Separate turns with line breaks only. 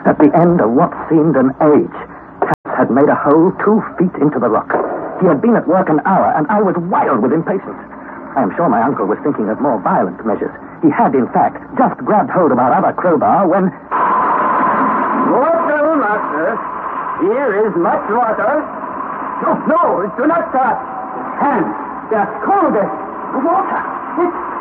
At the end of what seemed an age, Katz had made a hole 2 feet into the rock. He had been at work an hour, and I was wild with impatience. I am sure my uncle was thinking of more violent measures. He had, in fact, just grabbed hold of our other crowbar when...
Water, master. Here is much water. No, do not touch. Hands, just cold it.
Water! It's